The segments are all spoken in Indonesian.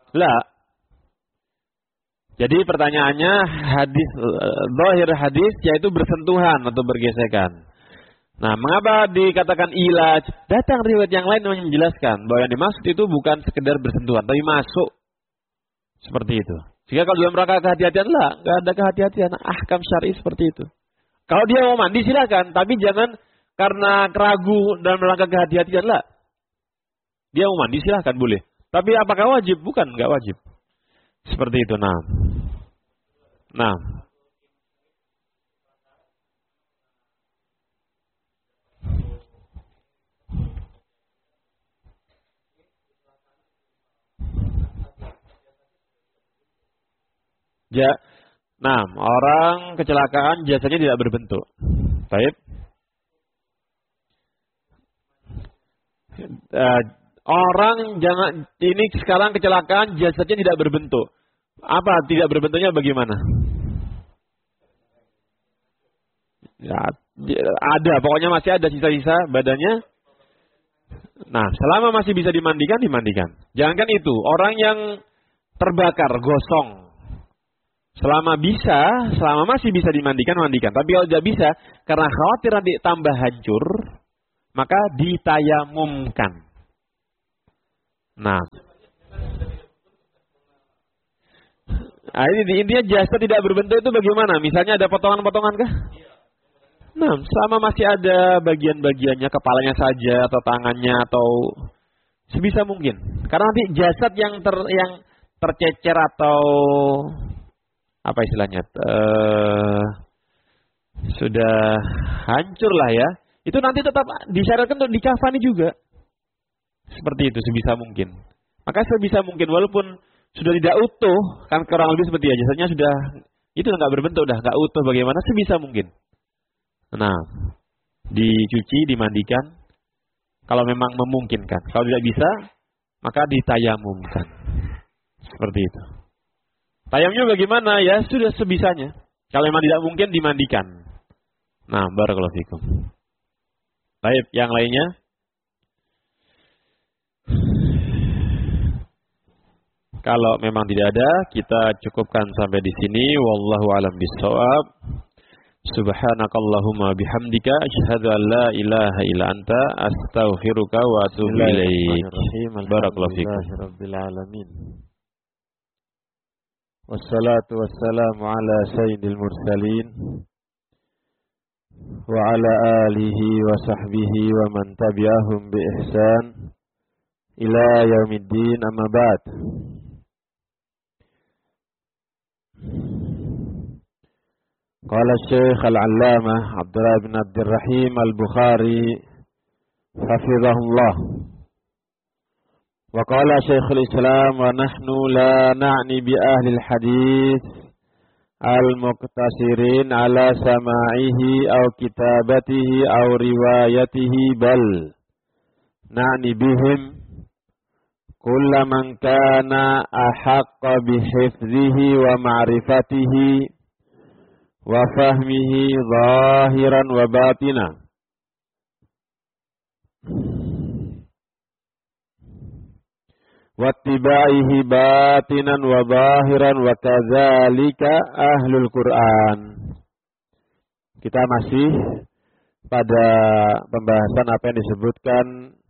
La. Jadi pertanyaannya hadis zahir hadis yaitu bersentuhan atau bergesekan. Nah, mengapa dikatakan ilaj? Datang riwayat yang lain yang menjelaskan bahwa yang dimaksud itu bukan sekedar bersentuhan, tapi masuk seperti itu. Jika kalau dalam rangka kehati-hatian, nggak ada kehati-hatian. Ahkam syar'i seperti itu. Kalau dia mau mandi silakan, tapi jangan karena ragu dalam rangka kehati-hatian, Dia mau mandi silakan boleh. Tapi apakah wajib? Bukan, nggak wajib. Seperti itu. Nah. Orang kecelakaan jasanya tidak berbentuk. Baik. Orang ini sekarang kecelakaan jasadnya tidak berbentuk. Apa tidak berbentuknya bagaimana? Ya, ada, pokoknya masih ada sisa-sisa badannya. Nah, selama masih bisa dimandikan. Jangankan itu, orang yang terbakar, gosong. Selama masih bisa dimandikan. Tapi kalau tidak bisa, karena khawatir nanti tambah hancur, maka ditayamumkan. Nah, ini intinya jasad tidak berbentuk itu bagaimana? Misalnya ada potongan-potongan kah? Nah, selama masih ada bagian-bagiannya, kepalanya saja atau tangannya atau sebisa mungkin. Karena nanti jasad yang tercecer atau apa istilahnya sudah hancur lah ya. Itu nanti tetap disyaratkan untuk dikafani juga. Seperti itu sebisa mungkin. Maka sebisa mungkin walaupun sudah tidak utuh, kan kurang lebih seperti jasadnya sudah itu nggak berbentuk, udah nggak utuh, bagaimana sebisa mungkin. Nah, dicuci, dimandikan kalau memang memungkinkan. Kalau tidak bisa, maka ditayamumkan. Seperti itu. Tayamumnya bagaimana? Ya sudah sebisanya. Kalau memang tidak mungkin dimandikan. Nah, barakallahu fikum. Baik, yang lainnya? Kalau memang tidak ada, kita cukupkan sampai di sini. Wallahu a'lam bishawab. Subhanakallahumma bihamdika asyhadu an la ilaha illa anta astaghfiruka wa atubu ilaik. Barakallahu fikum. Rabbil alamin. Wassalatu wassalamu ala sayyidil mursalin wa ala alihi wa sahbihi wa man tabi'ahum bi ihsan ila yaumiddin, amma ba'd. Qala Syekh Al-Allamah Abdullah bin Abdurrahim Al-Bukhari hafizahullah. Wa qala Syekhul Islam wa nahnu la na'ni bi ahli al-hadis al-muqtasirin ala sama'ihi aw kitabatihi aw riwayatihi bal na'ni bihim kulla man kana ahaqqa bihifzihi wa ma'rifatihi wa fahmihi zahiran wa batina. Wattibaihi batinan wa zahiran wa kadzalika ahlul Quran. Kita masih pada pembahasan apa yang disebutkan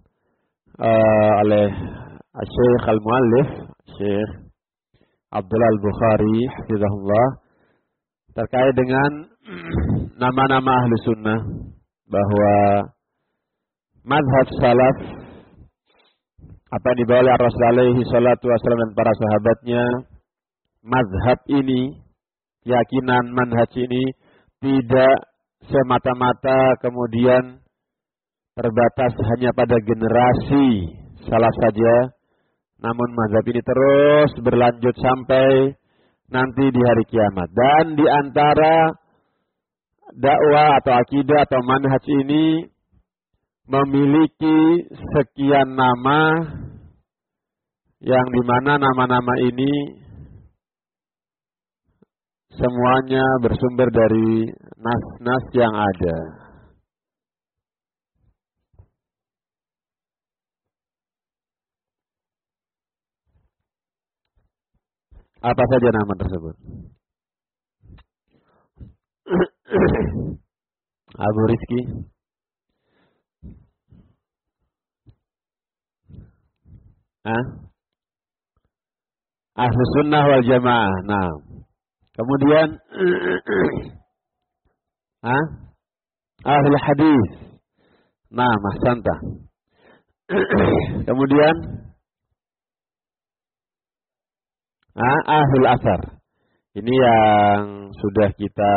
oleh Syekh Al-Muallif, Syekh Abdullah Al-Bukhari hafizahullah, terkait dengan nama-nama ahli sunnah, bahwa mazhab salaf apa yang dibawa oleh Rasulullah alaihi salatu wasallam dan para sahabatnya, mazhab ini, keyakinan manhaj ini tidak semata-mata kemudian terbatas hanya pada generasi salaf saja, namun mazhab ini terus berlanjut sampai nanti di hari kiamat. Dan di antara dakwah atau akidah atau manhaj ini memiliki sekian nama, yang dimana nama-nama ini semuanya bersumber dari nas-nas yang ada. Apa saja nama tersebut? Abu Rizki. Ahlus Sunnah wal Jamaah. Nah, kemudian Ahlul Hadis. Nah, Mahsanta. Kemudian Ahlul Asar. Ini yang sudah kita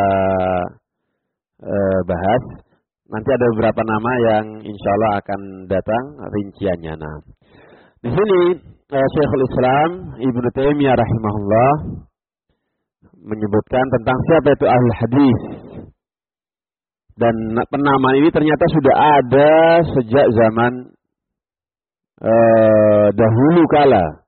bahas. Nanti ada beberapa nama yang insya Allah akan datang rinciannya. Nah, di sini Syekhul Islam Ibnu Taimiyah rahimahullah menyebutkan tentang siapa itu Ahlul Hadis. Dan penamaan ini ternyata sudah ada sejak zaman dahulu kala.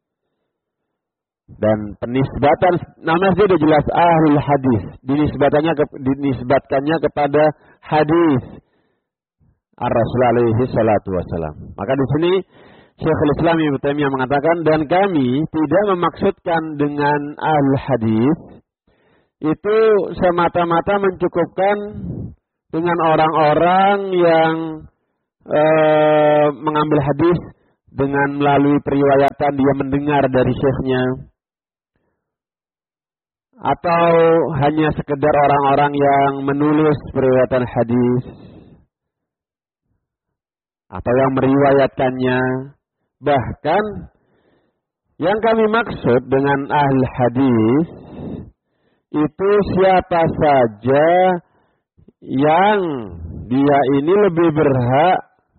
Dan penisbatan nama sudah jelas Ahlul Hadis, dinisbatkannya kepada hadis Ar-Rasul alaihi salatu wasalam. Maka di sini Syekhul Islam Ibnu Taimiyah mengatakan, dan kami tidak memaksudkan dengan Ahlul Hadis itu semata-mata mencukupkan dengan orang-orang yang mengambil hadis dengan melalui periwayatan dia mendengar dari syekhnya, atau hanya sekedar orang-orang yang menulis periwayatan hadis atau yang meriwayatkannya. Bahkan yang kami maksud dengan ahli hadis itu siapa saja yang dia ini lebih berhak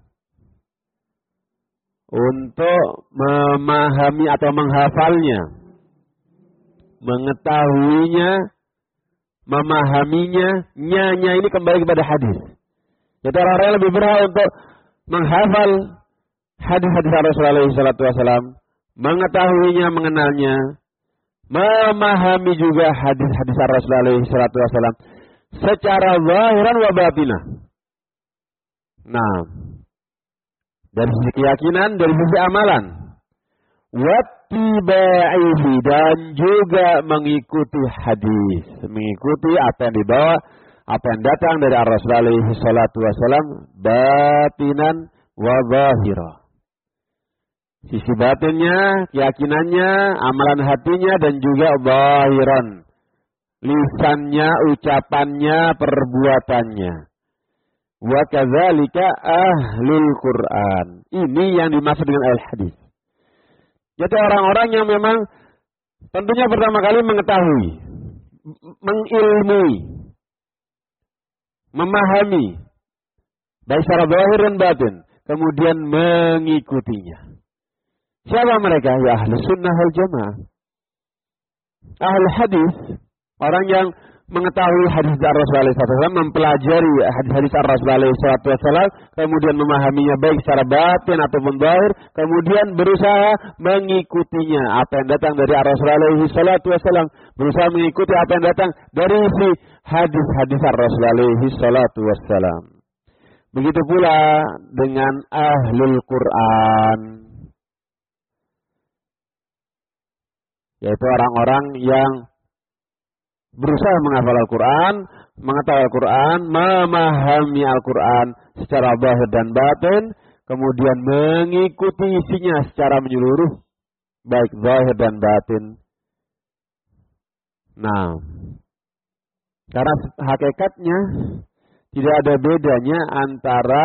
untuk memahami atau menghafalnya, mengetahuinya, memahaminya. Nya ini kembali kepada hadis. Jadi orang-orang yang lebih berhak untuk menghafal hadis-hadis Rasulullah SAW, mengetahuinya, mengenalnya, memahami juga hadis-hadis Rasulullah SAW secara zahiran wa batinah. Nah, dari sisi keyakinan, dari sisi amalan, wattiba'ihi, dan juga mengikuti hadis, mengikuti apa yang dibawa, apa yang datang dari Rasulullah SAW, batinan wa zahira. Sisi batinnya, keyakinannya, amalan hatinya, dan juga zahiran, lisannya, ucapannya, perbuatannya. Wa kadzalika ahlul Quran. Ini yang dimaksud dengan al-hadis. Jadi orang-orang yang memang tentunya pertama kali mengetahui, mengilmui, memahami, baik secara zahir dan batin, kemudian mengikutinya. Siapa mereka? Ya Ahlus Sunnah wal Jamaah. Ahlul Hadis, orang yang mengetahui hadis Rasulullah SAW, mempelajari hadis Rasulullah SAW, kemudian memahaminya baik secara batin ataupun zahir, kemudian berusaha mengikutinya apa yang datang dari Rasulullah SAW, berusaha mengikuti apa yang datang dari si hadis-hadis Rasulullah SAW. Begitu pula dengan Ahlul Quran, yaitu orang-orang yang berusaha menghafal Al-Quran, mengetahui Al-Quran, memahami Al-Quran secara zahir dan batin, kemudian mengikuti isinya secara menyeluruh, baik zahir dan batin. Nah, karena hakikatnya tidak ada bedanya antara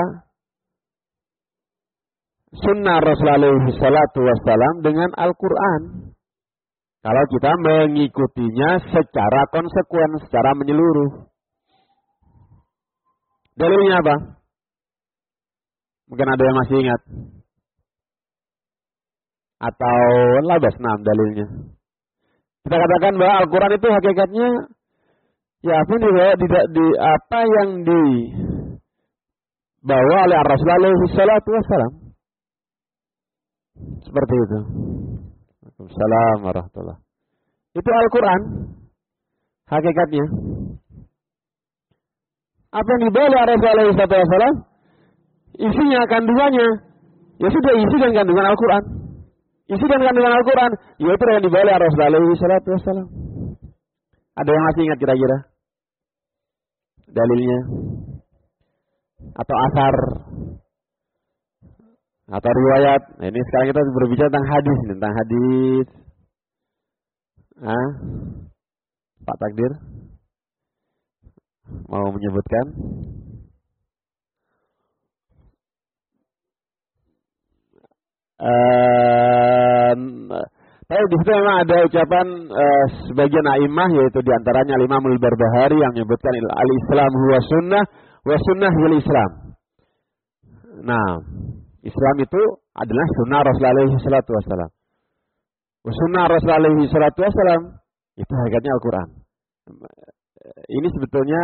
sunnah Rasulullah SAW dengan Al-Quran. Kalau kita mengikutinya secara konsekuen, secara menyeluruh. Dalilnya apa? Mungkin ada yang masih ingat. Atau labas, dalilnya. Kita katakan bahwa Al-Quran itu hakikatnya, ya apa apa yang dibawa oleh Rasulullah SAW. Seperti itu. Waalaikumsalam warahmatullahi. Itu Al-Quran hakikatnya. Apa yang dibawa oleh Rasulullah SAW, isinya, kandungannya, ya sudah isi dan kandungan Al-Quran. isi dan kandungan Al-Quran, yaitu yang dibawa oleh Rasulullah alaihi salatu wassalam. Ada yang masih ingat kira-kira dalilnya? Atau asar? Atau riwayat? Nah, ini sekarang kita berbicara tentang hadis. Tentang hadis. Pak Takdir? Mau menyebutkan? Tapi di situ memang ada ucapan sebagian a'immah, yaitu diantaranya Imam Al-Barbahari yang menyebutkan al-Islam huwa sunnah wa sunnah wal Islam. Nah, Islam itu adalah sunnah Rasulullah alaihi salatu wassalam. Wa sunnah Rasulullah alaihi salatu wassalam itu hakikatnya Al-Quran. Ini sebetulnya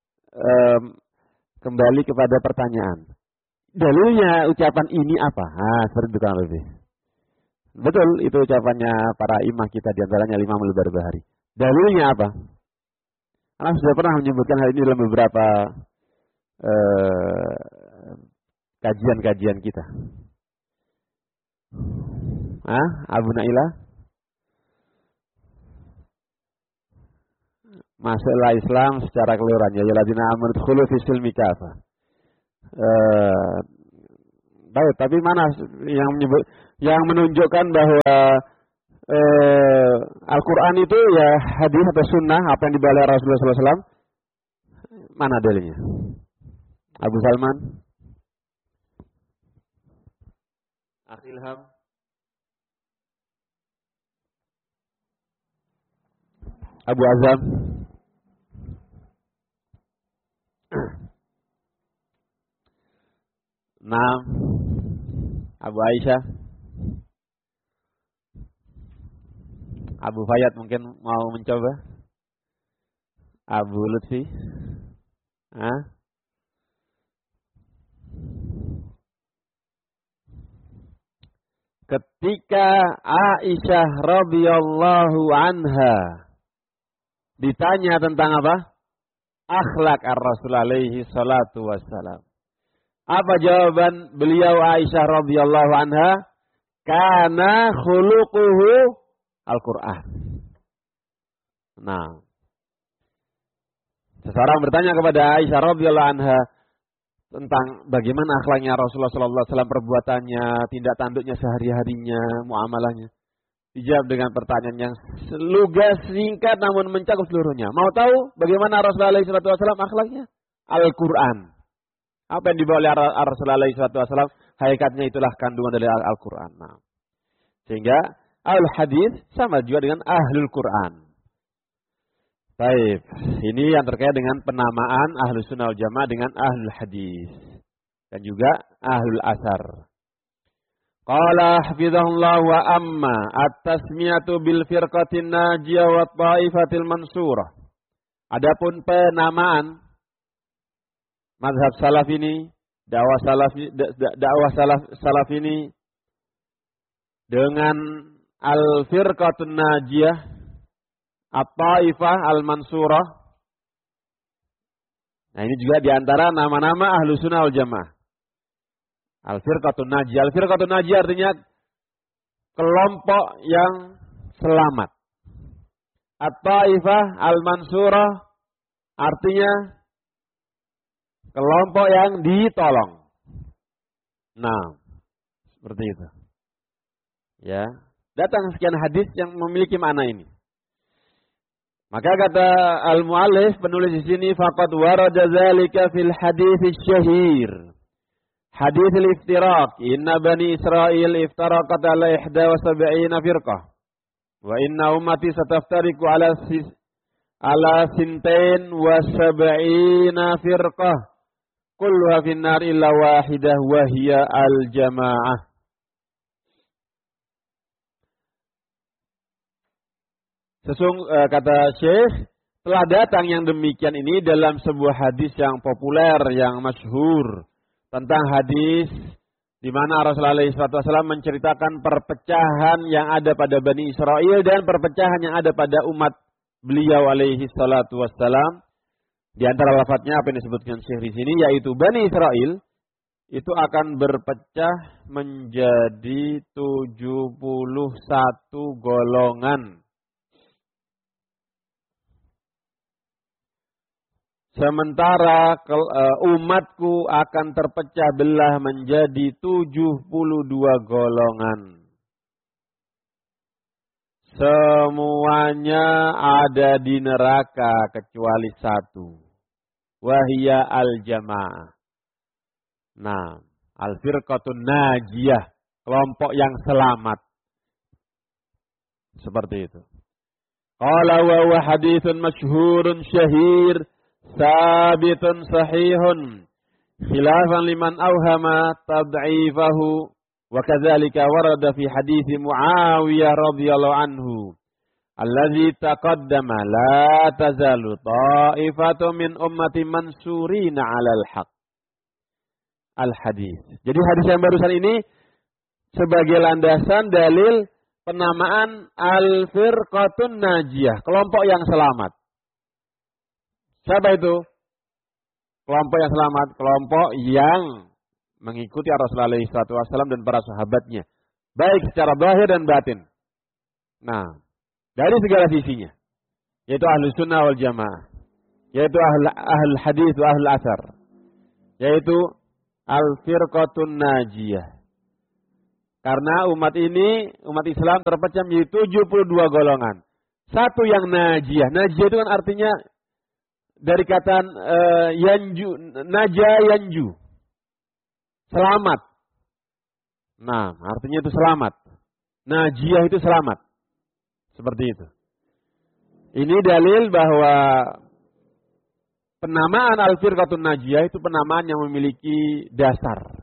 kembali kepada pertanyaan. Dalilnya ucapan ini apa? Seperti itu kan lebih. Betul, itu ucapannya para imam kita, diantaranya Imam Al-Barbahari. Dalilnya apa? Karena sudah pernah menyebutkan hal ini dalam beberapa kajian-kajian kita. Abu Na'ilah? Masuklah Islam secara keseluruhan. Ya alladzina amanu udkhulu fis silmi kafah. Baik, tapi mana yang menunjukkan bahwa Al-Quran itu ya hadis atau sunnah apa yang dibawa oleh Rasulullah SAW? Mana dalilnya? Abu Salman, Akhilham, Abu Azam. Nah, Abu Aisyah, Abu Fayyad mungkin mau mencoba. Abu Lutfi, ketika Aisyah radhiyallahu anha ditanya tentang apa? Akhlak ar-Rasul alaihi salatu wassalam. Apa jawaban beliau Aisyah radhiyallahu anha? Kana khuluquhu Al-Quran. Nah, seseorang bertanya kepada Aisyah radhiyallahu anha tentang bagaimana akhlaknya Rasulullah sallallahu alaihi wasallam, perbuatannya, tindak tanduknya sehari-harinya, muamalahnya. Dijawab dengan pertanyaan yang lugas, singkat namun mencakup seluruhnya. Mau tahu bagaimana Rasulullah sallallahu alaihi wasallam akhlaknya? Al-Quran. Apa yang dibawa oleh Rasulullah SAW, hakikatnya itulah kandungan dari Al-Quran. Nah, sehingga al-hadis sama juga dengan ahlul Quran. Baik, ini yang terkait dengan penamaan ahlus sunnah wal jamaah dengan ahlul hadis. Dan juga ahlul asar. Qala hafizahullah wa amma at-tasmiyatu bil firqatin najiyah wa ta'ifatil mansurah. Adapun penamaan mazhab salaf ini, dakwah salaf ini dengan al-firqatun najiyah, at-taifah al-mansurah. Nah, ini juga diantara nama-nama ahlu sunnah wal jamaah. Al-firqatun najiyah. Al-firqatun najiyah artinya kelompok yang selamat. At-taifah al-mansurah artinya kelompok yang ditolong. Nah, seperti itu. Ya, datang sekian hadis yang memiliki makna ini. Maka kata al-muallif, penulis di sini, faqad warada dzalika fil hadits syahir. Hadits al-iftiraq, inna bani Israil iftaraqat ala 71 firqah. Wa inna ummati sataftariqu ala sintain wa sab'ina firqah. Kulluha finnar illa wahidah wahya al-jamaah. Kata Syekh, telah datang yang demikian ini dalam sebuah hadis yang populer, yang masyhur. Tentang hadis di mana Rasulullah SAW menceritakan perpecahan yang ada pada Bani Israel dan perpecahan yang ada pada umat beliau alaihi salatu wassalam. Di antara lafadznya apa yang disebutkan Syekh di sini, yaitu Bani Israel itu akan berpecah menjadi 70 satu golongan. Sementara umatku akan terpecah belah menjadi 72 golongan. Semuanya ada di neraka kecuali satu. Wahia al-jamaah. Nah, al-firqatun najiyah. Kelompok yang selamat. Seperti itu. Qala wa huwa haditsun masyhurun syahir. Sabitun sahihun khilafan liman awhama tad'ifahu wa kadzalika warada fi hadits Muawiyah radhiyallahu anhu alladzi taqaddama la tazalu ta'ifatu min ummati mansurina 'alal haqq al-hadits. Jadi hadis yang barusan ini sebagai landasan dalil penamaan al-firqatun najiyah, kelompok yang selamat. Siapa itu? Kelompok yang selamat, kelompok yang mengikuti Rasulullah SAW dan para sahabatnya, baik secara zahir dan batin. Nah, dari segala sisinya, yaitu ahlu sunnah wal jamaah, yaitu ahlul hadis wa ahlul asar, yaitu al-firqatun najiyah. Karena umat ini, umat Islam terpecah menjadi 72 golongan. Satu yang najiyah. Najiyah itu kan artinya dari kata yanju, naja yanju. Selamat. Nah, artinya itu selamat. Najiyah itu selamat. Seperti itu. Ini dalil bahwa penamaan al-firqatun najiyah itu penamaan yang memiliki dasar.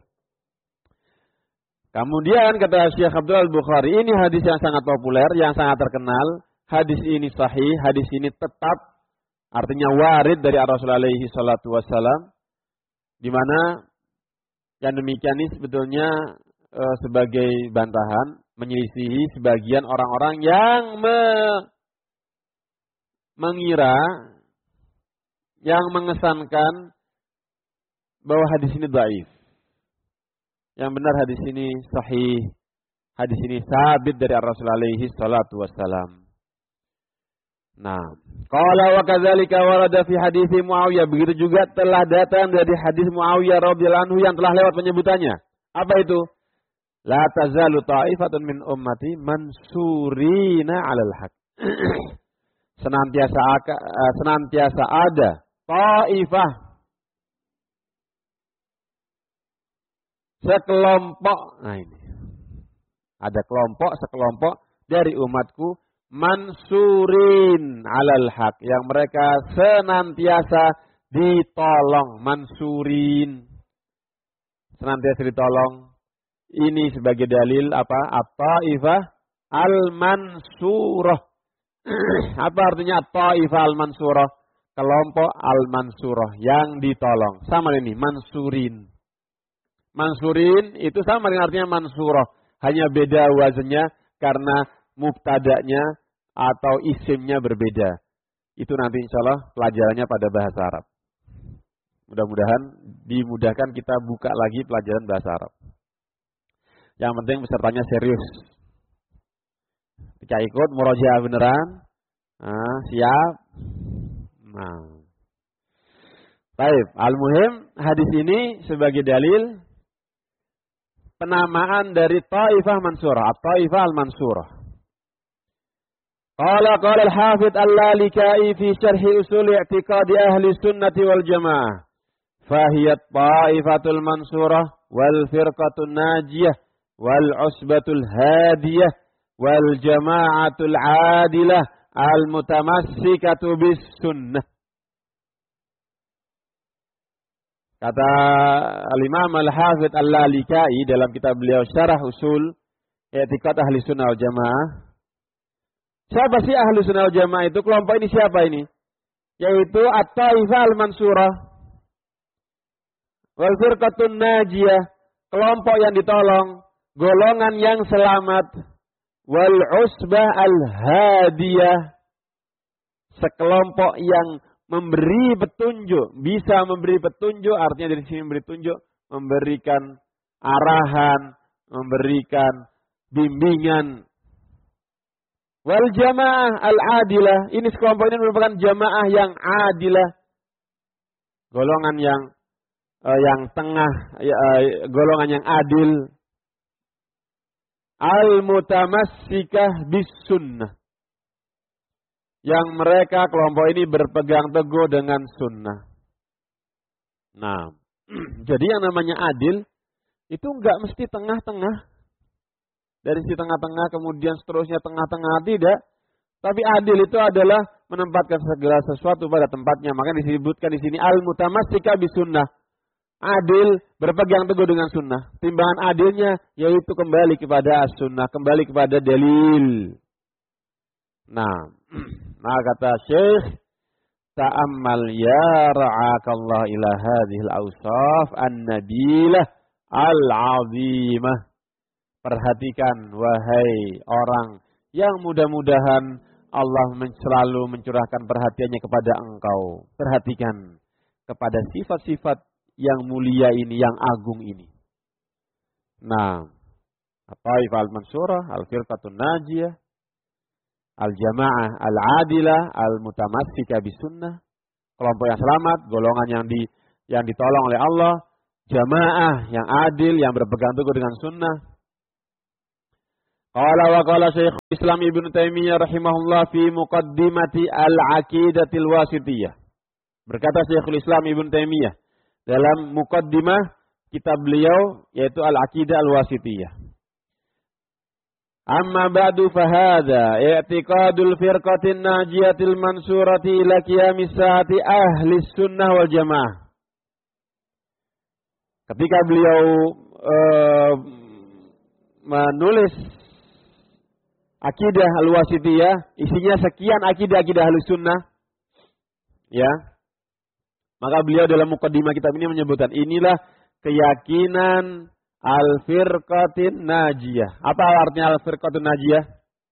Kemudian kata Syekh Abdul Al-Bukhari, ini hadis yang sangat populer, yang sangat terkenal. Hadis ini sahih, hadis ini tetap. Artinya warid dari Rasulullah alaihi salatu wassalam, di mana yang demikian ini sebetulnya sebagai bantahan menyelisihi sebagian orang-orang yang mengira, yang mengesankan bahwa hadis ini dhaif. Yang benar hadis ini sahih, hadis ini sabit dari Rasulullah alaihi salatu wassalam. Nah, qala wa kadzalika warada fi hadis Muawiyah, begitu juga telah datang dari hadis Muawiyah radhiyallahu anhu yang telah lewat penyebutannya. Apa itu? La tazalu ta'ifatun min ummati mansurina 'alal haq. senantiasa ada ta'ifah, sekelompok. Nah ini. Ada kelompok, sekelompok dari umatku mansurin 'alal haq, yang mereka senantiasa ditolong. Mansurin, senantiasa ditolong. Ini sebagai dalil apa? At-taifah al-mansurah. Apa artinya at-taifah al-mansurah? Kelompok al-mansurah yang ditolong. Sama ini, mansurin. Mansurin itu sama dengan artinya mansurah. Hanya beda wazannya karena mubtada'nya atau isimnya berbeda. Itu nanti insya Allah pelajarannya pada bahasa Arab. Mudah-mudahan dimudahkan kita buka lagi pelajaran bahasa Arab. Yang penting pesertanya serius. Ketika ikut murojaah beneran. Nah, siap. Nah. Baik, al-muhim hadis ini sebagai dalil penamaan dari Taifah Mansurah, Taifah al-Mansurah. Qala al-Hafidz Al-Lalikai fi syarhi usul i'tiqadi ahli sunnati wal jamaah. Fahiyat Taifatul Mansurah wal firqatun najiyah wal usbatul hadiyah wal jama'atul adilah al-mutamassikatu bis sunnah. Kata Al-Imam Al-Hafidz Al-Lalikai dalam kitab beliau Syarah Usul I'tiqad Ahli Sunnah wal Jamaah. Siapa sih Ahli Sunnah wal Jamaah itu? Kelompok ini siapa ini? Yaitu At-Taifah Al-Mansurah wal Firqatun Najiyah, kelompok yang ditolong, golongan yang selamat, wal Usbah Al-Hadiyah, sekelompok yang memberi petunjuk, bisa memberi petunjuk, artinya dari sini memberi petunjuk, memberikan arahan, memberikan bimbingan Wal jamaah al-adilah, ini sekelompok ini merupakan jamaah yang adilah. Golongan yang tengah, golongan yang adil. Al-mutamassikah bis sunnah. Yang mereka kelompok ini berpegang teguh dengan sunnah. Nah, jadi yang namanya adil itu enggak mesti tengah-tengah. Dari si tengah-tengah kemudian seterusnya tengah-tengah, tidak. Tapi adil itu adalah menempatkan segala sesuatu pada tempatnya. Maka disebutkan di sini al-mutamassika bisunnah. Adil berpegang teguh dengan sunnah. Timbangan adilnya yaitu kembali kepada as-sunnah, kembali kepada dalil. Nah kata Syekh, ta'ammal ya ra'akallah ila hadhil awsaf an-nabilah al-azimah. Perhatikan wahai orang yang mudah-mudahan Allah selalu mencurahkan perhatiannya kepada engkau. Perhatikan kepada sifat-sifat yang mulia ini, yang agung ini. Nah, At-Taifah al-Mansurah, Al-Firqatun Najiyah, Al-Jamaah Al-Adilah, Al-Mutamassika bisunnah. Kelompok yang selamat, golongan yang ditolong oleh Allah. Jamaah yang adil, yang berpegang teguh dengan sunnah. Qala wa qala Syekh Islam Ibnu Taimiyah rahimahullah fi muqaddimati al-aqidatil wasitiyah. Berkata Syekhul Islam Ibnu Taimiyah dalam muqaddimah kitab beliau yaitu Al-Aqidah Al-Wasitiyah. Amma ba'du fahadha i'tiqadul firqatin najiyatil mansurati ila qiyamis saati ahli sunnah wal jamaah. Ketika beliau menulis Akidah Al-Wasitiyah, isinya sekian akidah-akidah Ahlussunnah. Ya. Maka beliau dalam mukaddimah kitab ini menyebutkan inilah keyakinan Al-Firqatin Najiyah. Apa artinya Al-Firqatin Najiyah?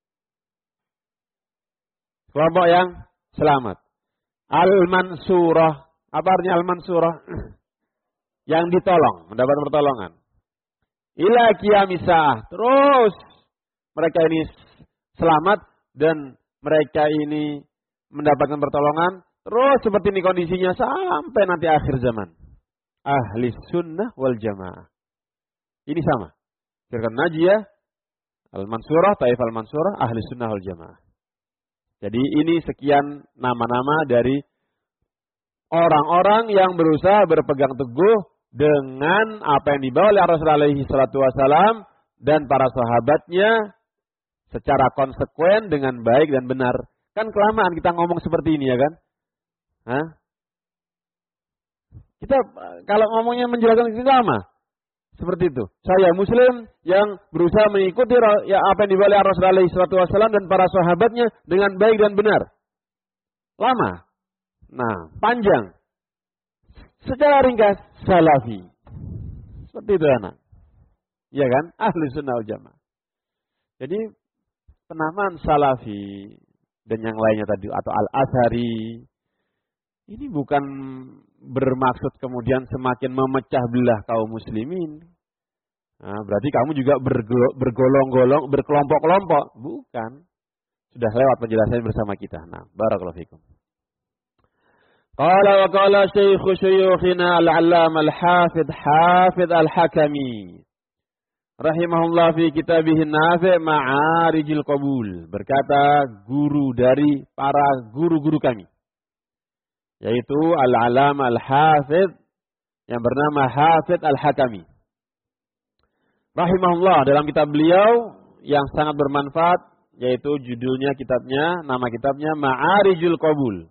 Kelompok yang selamat. Al-Mansurah. Apa artinya Al-Mansurah? Yang ditolong, mendapat pertolongan. Ila qiyamis saah. Terus mereka ini selamat dan mereka ini mendapatkan pertolongan terus seperti ini kondisinya sampai nanti akhir zaman. Ahli sunnah wal jamaah. Ini sama. Firqah Najiyah, Al-Mansurah, Taif Al-Mansurah, Ahli sunnah wal jamaah. Jadi ini sekian nama-nama dari orang-orang yang berusaha berpegang teguh dengan apa yang dibawa oleh Rasulullah alaihi salatu wasalam dan para sahabatnya secara konsekuen dengan baik dan benar. Kan kelamaan kita ngomong seperti ini ya kan? Hah? Kita kalau ngomongnya menjelaskan itu sama. Seperti itu. Saya muslim yang berusaha mengikuti ya apa yang dibawa oleh Rasulullah alaihi salatu wasallam dan para sahabatnya dengan baik dan benar. Lama. Nah, panjang. Secara ringkas, salafi. Seperti itu anak. Iya kan? Ahli sunnah wal jamaah. Jadi penamaan salafi dan yang lainnya tadi atau al-athari ini bukan bermaksud kemudian semakin memecah belah kaum muslimin. Nah, berarti kamu juga bergolong-golong, berkelompok-kelompok. Bukan. Sudah lewat penjelasannya bersama kita. Nah, barakallahu fikum. Qala wa qala syekhu syuyukhina al-'allamah al-hafidh al-Hakami rahimahullah fi kitabih Nafi' Ma'arijil Qabul. Berkata guru dari para guru-guru kami, yaitu Al-'Allamah Al-Hafidh yang bernama Hafidh Al-Hakami. Rahimahullah dalam kitab beliau yang sangat bermanfaat, yaitu judulnya kitabnya, nama kitabnya Ma'arijil Qabul.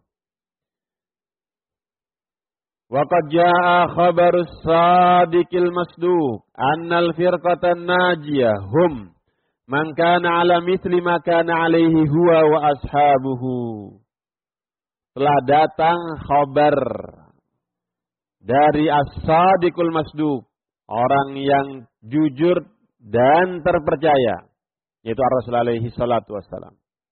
Waqad jaa khabarus sadiqil masduq annal firqatan najiyah hum man kana ala mithli ma kana alaihi huwa wa ashabuhu. Telah datang khabar dari as-sadiqul masduq, orang yang jujur dan terpercaya, yaitu Rasulullah alaihi salatu wassalam.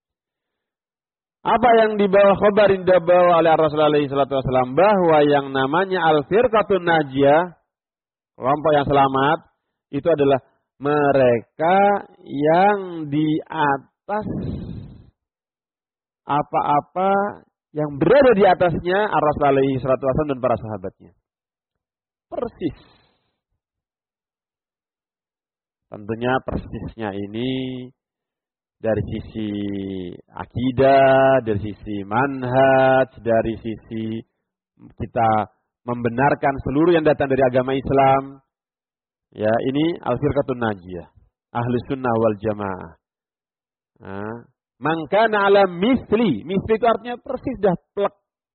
Apa yang dibawa khabar yang dibawa oleh Rasulullah alaihi salatu wasallam, bahwa yang namanya al-firqatun najiyah, kelompok yang selamat, itu adalah mereka yang di atas apa-apa yang berada di atasnya Ar-Rasul alaihi salatu wasallam dan para sahabatnya. Persis. Tentunya persisnya ini dari sisi akidah, dari sisi manhaj, dari sisi kita membenarkan seluruh yang datang dari agama Islam. Ya, ini al-firqatun najiyah, Ahlus Sunnah wal Jamaah. Man kana ala misli itu artinya persis dah plek.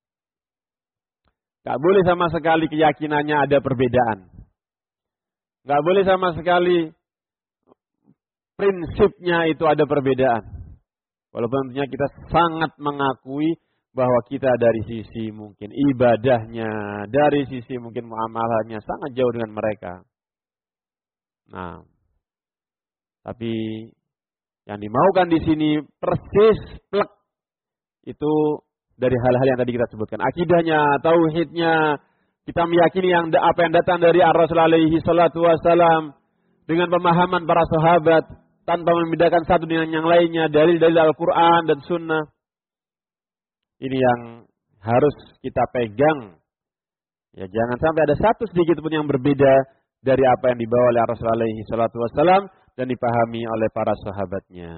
Gak boleh sama sekali keyakinannya ada perbedaan. Gak boleh sama sekali prinsipnya itu ada perbedaan. Walaupun tentunya kita sangat mengakui bahwa kita dari sisi mungkin ibadahnya, dari sisi mungkin muamalahnya sangat jauh dengan mereka. Nah, tapi yang dimaukan di sini persis plek itu dari hal-hal yang tadi kita sebutkan. Akidahnya, tauhidnya, kita meyakini apa yang datang dari Ar-Rasul alaihi salatu wasallam dengan pemahaman para sahabat tanpa membedakan satu dengan yang lainnya, dalil-dalil Al-Quran dan Sunnah. Ini yang harus kita pegang. Ya, jangan sampai ada satu sedikit pun yang berbeda dari apa yang dibawa oleh Rasul alaihi salatu wasallam dan dipahami oleh para sahabatnya.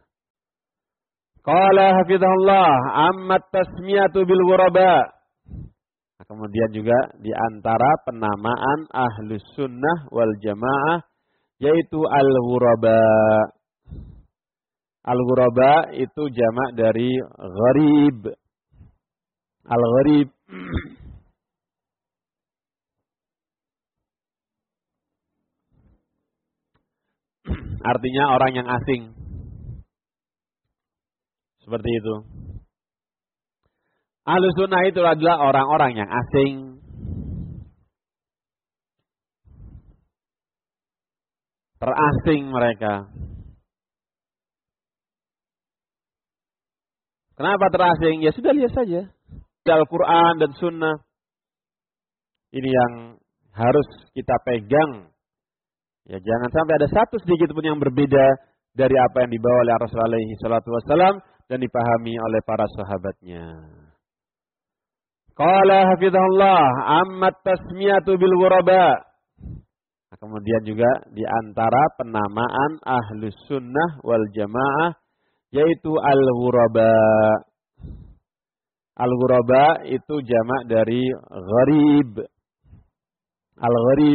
Qala hafizahullah ammat tasmiyatu bil ghuraba. Nah, kemudian juga di antara penamaan Ahlus Sunnah wal Jamaah yaitu al-ghuraba. Al-ghuraba itu jamak dari gharib. Al-gharib artinya orang yang asing. Seperti itu. Ahlus Sunnah itu adalah orang-orang yang asing. Terasing mereka. Kenapa terasing? Ya sudah lihat saja. Al-Quran dan Sunnah. Ini yang harus kita pegang. Ya, jangan sampai ada satu sedikit pun yang berbeda dari apa yang dibawa oleh Rasul alaihi salatu wasallam dan dipahami oleh para sahabatnya. Qala hafizahullah ammat tasmiyatu bil ghuraba. Nah, kemudian juga di antara penamaan Ahlus Sunnah wal Jamaah yaitu al-ghuraba. Al-ghuraba itu jamak dari gharib. Al-gharib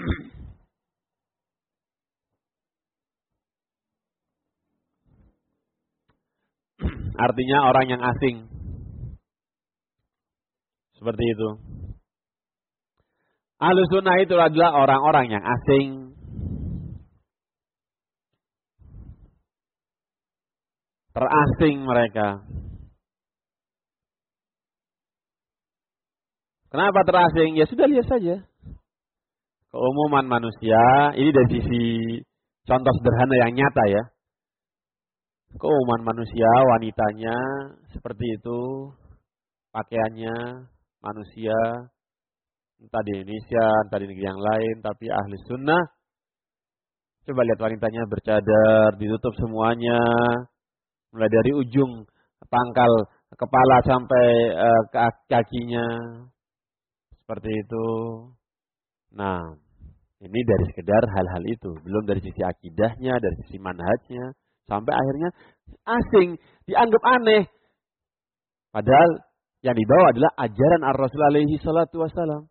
artinya orang yang asing. Seperti itu. Ahlus Sunnah itu adalah orang-orang yang asing. Terasing mereka. Kenapa terasing? Ya sudah lihat saja. Keumuman manusia, ini dari sisi contoh sederhana yang nyata ya. Keumuman manusia, wanitanya seperti itu, pakaiannya manusia, entah di Indonesia, entah di negeri yang lain, tapi ahli sunnah. Coba lihat wanitanya bercadar, ditutup semuanya, mulai dari ujung pangkal kepala sampai kakinya, seperti itu. Nah, ini dari sekedar hal-hal itu, belum dari sisi akidahnya, dari sisi manhajnya. Sampai akhirnya asing, dianggap aneh. Padahal yang dibawa adalah ajaran Ar-Rasul alaihi salatu wassalam.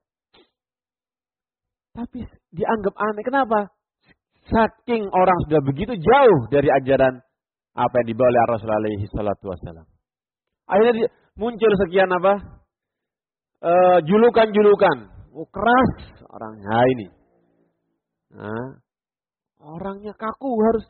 Tapi dianggap aneh. Kenapa? Saking orang sudah begitu jauh dari ajaran apa yang dibawa oleh Ar-Rasul alaihi salatu wassalam. Akhirnya muncul sekian apa? Julukan-julukan. Oh, keras orangnya ini. Nah, orangnya kaku harus.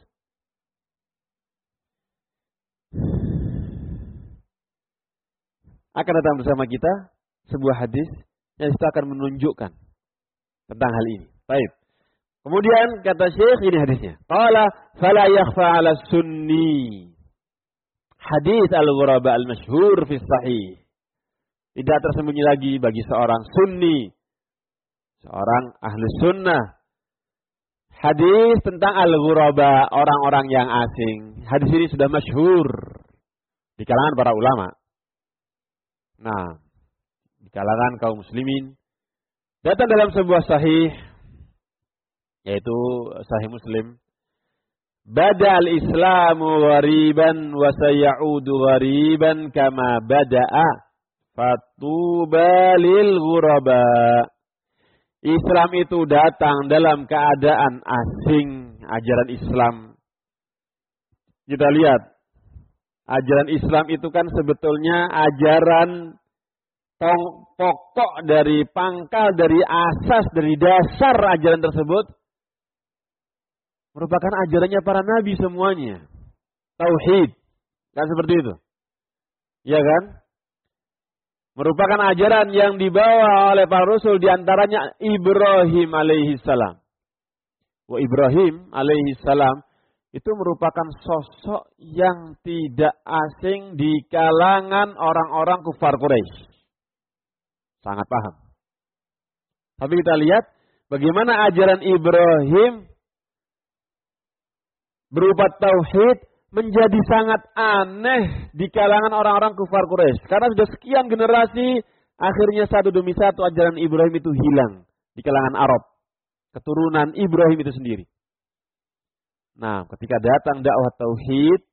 Akan datang bersama kita sebuah hadis yang kita akan menunjukkan tentang hal ini. Baik. Kemudian kata Syekh ini hadisnya. Qala fala yakhfa 'ala sunni. Hadis al-ghuraba al-masyhur fi sahih. Tidak tersembunyi lagi bagi seorang sunni, seorang ahli sunnah. Hadis tentang al-ghuraba, orang-orang yang asing. Hadis ini sudah masyhur. di kalangan para ulama. Nah, di kalangan kaum muslimin datang dalam sebuah sahih, yaitu Sahih Muslim, Bada'al Islamu ghariban wa sayaudu ghariban kama bada'a fatuba lil ghuraba. Islam itu datang dalam keadaan asing, ajaran Islam. Kita lihat, ajaran Islam itu kan sebetulnya ajaran pokok dari pangkal, dari asas, dari dasar ajaran tersebut merupakan ajarannya para nabi semuanya. Tauhid. Kan seperti itu. Ya kan? Merupakan ajaran yang dibawa oleh para rasul, diantaranya Ibrahim alaihi salam. Wa Ibrahim alaihi salam itu merupakan sosok yang tidak asing di kalangan orang-orang kufar Quraisy. Sangat paham. Tapi kita lihat bagaimana ajaran Ibrahim berupa tauhid menjadi sangat aneh di kalangan orang-orang kufar Quraisy. Karena sudah sekian generasi, akhirnya satu demi satu ajaran Ibrahim itu hilang di kalangan Arab. Keturunan Ibrahim itu sendiri. Nah, ketika datang dakwah tauhid,